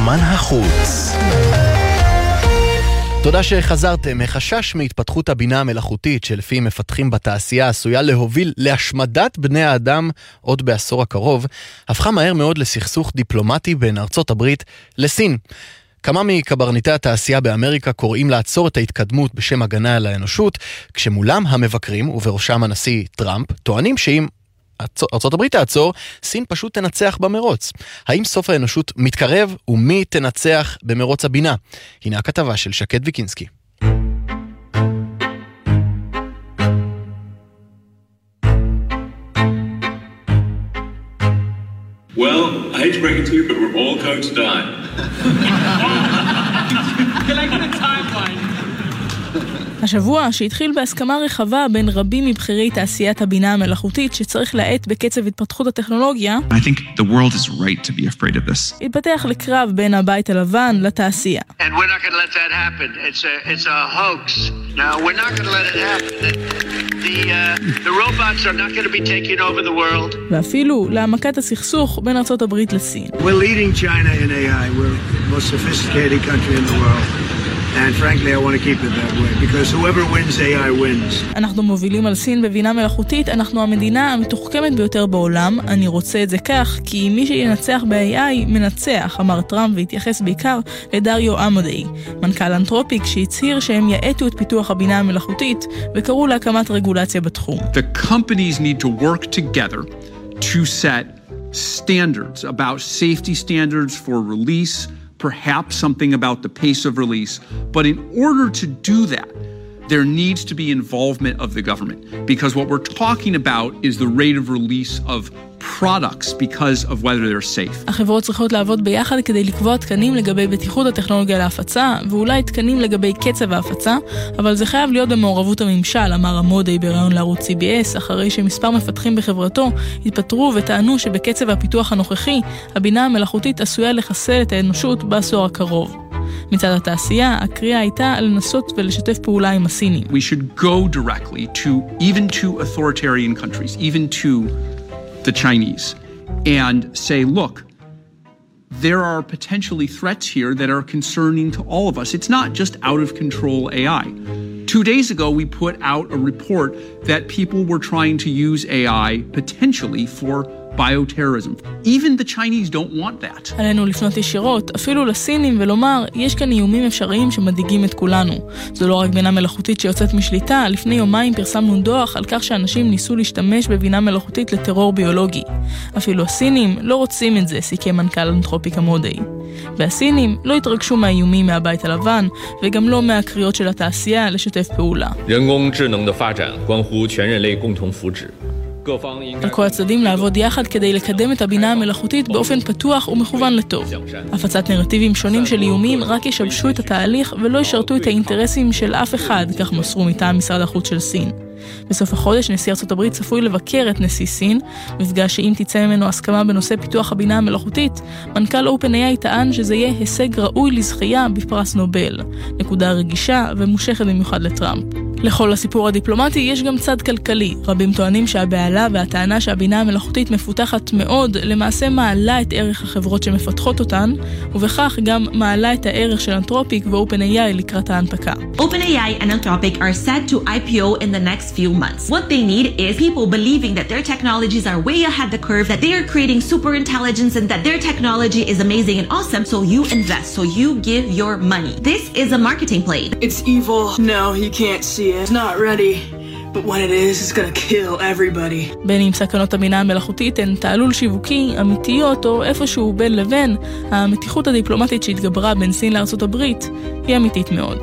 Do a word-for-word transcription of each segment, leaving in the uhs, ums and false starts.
יומן החוץ. תודה שחזרתם. חשש מהתפתחות הבינה המלאכותית שלפי מפתחים בתעשייה עשויה להוביל להשמדת בני האדם עוד בעשור הקרוב, הפכה מהר מאוד לסכסוך דיפלומטי בין ארצות הברית לסין. כמה מקברניטי התעשייה באמריקה קוראים לעצור את ההתקדמות בשם הגנה על האנושות, כשמולם המבקרים, ובראשם הנשיא טראמפ, טוענים שאם ארצות הברית תעצור, סין פשוט תנצח במרוץ. האם סוף האנושות מתקרב, ומי תנצח במרוץ הבינה? הנה הכתבה של שקד ויקינסקי. Well, I hate to break it to you, but we're all going to die. Can I get a timeline? השבוע שהתחיל בהסכמה רחבה בין רבים מבחירי תעשיית הבינה המלאכותית שצריך לעט בקצב התפתחות הטכנולוגיה, I think the world is right to be afraid of this. התפתח לקרב בין הבית הלבן לתעשייה. And we're not going to let that happen. It's a it's a hoax. No, we're not going to let it happen. The uh, the robots are not going to be taking over the world. ואפילו להעמקת הסכסוך בין ארצות הברית לסין. We're leading China in A I. We're the most sophisticated country in the world. And frankly, I want to keep it that way, because whoever wins A I wins. אנחנו מובילים על סין בבינה מלאכותית, אנחנו המדינה המתוחכמת ביותר בעולם. אני רוצה את זה כך, כי מי שינצח ב-A I מנצח, אמר טראמפ, והתייחס בעיקר לדריו אמודאי, מנכ"ל אנתרופיק, שהצהיר שהם יעטו את פיתוח הבינה המלאכותית וקראו להקמת רגולציה בתחום. The companies need to work together to set standards about safety standards for release, perhaps something about the pace of release. But in order to do that, there needs to be involvement of the government, because what we're talking about is the rate of release of products because of whether they're safe. החברות צריכות לעבוד ביחד כדי לקבוע תקנים לגבי בטיחות הטכנולוגיה להפצה, ואולי תקנים לגבי קצב ההפצה, אבל זה חייב להיות במעורבות הממשל, אמר אמודאי בראיון לערוץ סי בי אס, אחרי שמספר מפתחים בחברתו התפטרו וטענו שבקצב הפיתוח הנוכחי, הבינה המלאכותית עשויה לחסל את האנושות בעשור הקרוב. מצד התעשייה, הקריאה הייתה לנסות ולשתף פעולה עם הסינים. We should go directly to even to authoritarian countries, even to the Chinese, and say, look, there are potentially threats here that are concerning to all of us. It's not just out of control A I. Two days ago, we put out a report that people were trying to use A I potentially for bioterrorism. Even the Chinese don't want that. עלינו לפנות ישירות, אפילו לסינים, ולומר, יש כאן איומים אפשריים שמדאיגים את כולנו. זו לא רק בינה מלאכותית שיוצאת משליטה, לפני יומיים פרסמנו דוח על כך שאנשים ניסו להשתמש בבינה מלאכותית לטרור ביולוגי. אפילו הסינים לא רוצים את זה, סיכם מנכ"ל אנתרופיק אמודאי. והסינים לא התרגשו מהאיומים מהבית הלבן, וגם לא מהקריאות של התעשייה לשתף פעולה. 人工智能的发展关乎全人类共同福祉。 על כל הצדדים לעבוד יחד כדי לקדם את הבינה המלאכותית באופן פתוח ומכוון לטוב. הפצת נרטיבים שונים של איומים רק ישבשו את התהליך ולא ישרתו את האינטרסים של אף אחד, כך מסרו מטעם משרד החוץ של סין. בסוף החודש נשיא ארצות הברית צפוי לבקר את נשיא סין, מפגש שאם תצא ממנו הסכמה בנושא פיתוח הבינה המלאכותית, מנכ"ל OpenAI טען שזה יהיה הישג ראוי לזכייה בפרס נובל, נקודה רגישה ומושכת במיוחד לטראמפ. לכל הסיפור הדיפלומטי יש גם צד כלכלי. רבים טוענים שהבעלה והטענה שהבינה המלאכותית מפותחת מאוד למעשה מעלה את ערך החברות שמפתחות אותן, ובכך גם מעלה את הערך של אנתרופיק ו-OpenAI לקראת ההנפקה. OpenAI and Anthropic are set to I P O in the next few months. What they need is people believing that their technologies are way ahead the curve, that they are creating super intelligence and that their technology is amazing and awesome, so you invest, so you give your money. This is a marketing play. It's evil. No, you can't see it. It's not ready. But when it is, it's gonna kill everybody. בין אם סכנות הבינה המלאכותית הן תעלול שיווקי, אמיתיות או איפשהו בין לבין, המתיחות הדיפלומטית שהתגברה בין סין לארצות הברית היא אמיתית מאוד.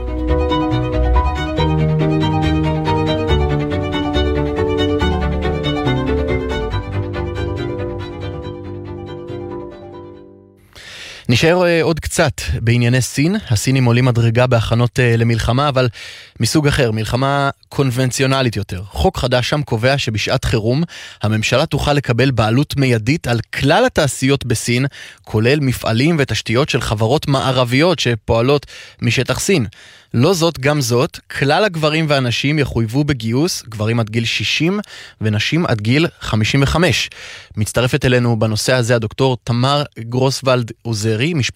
נשאר עוד קצת בענייני סין. הסינים עולים מדרגה בהכנות למלחמה, אבל מסוג אחר, מלחמה קונבנציונלית יותר. חוק חדש שם קובע שבשעת חירום הממשלה תוכל לקבל בעלות מיידית על כלל התעשיות בסין, כולל מפעלים ותשתיות של חברות מערביות שפועלות משטח סין. לא זאת גם זאת, כלל הגברים והנשים יחויבו בגיוס, גברים עד גיל שישים ונשים עד גיל חמישים וחמש. מצטרפת אלינו בנושא הזה הדוקטור תמר גרוסוולד עוזרי,